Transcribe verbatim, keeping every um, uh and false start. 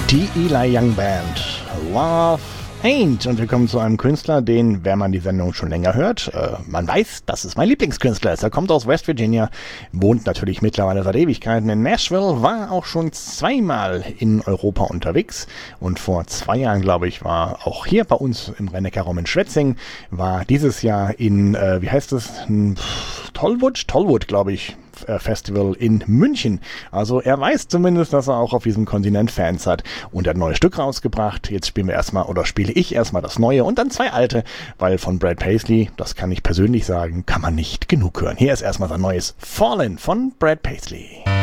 Die Eli Young Band, Love Ain't. Und wir kommen zu einem Künstler, den, wenn man die Sendung schon länger hört, äh, man weiß, dass es mein Lieblingskünstler ist. Er kommt aus West Virginia, wohnt natürlich mittlerweile seit Ewigkeiten in Nashville, war auch schon zweimal in Europa unterwegs und vor zwei Jahren, glaube ich, war auch hier bei uns im Rhein-Neckar-Raum in Schwetzing, war dieses Jahr in, äh, wie heißt es, Tollwood? Tollwood, glaube ich, Festival in München. Also er weiß zumindest, dass er auch auf diesem Kontinent Fans hat und er hat ein neues Stück rausgebracht. Jetzt spielen wir erstmal, oder spiele ich erstmal das Neue und dann zwei alte, weil von Brad Paisley, das kann ich persönlich sagen, kann man nicht genug hören. Hier ist erstmal sein neues Fallen von Brad Paisley.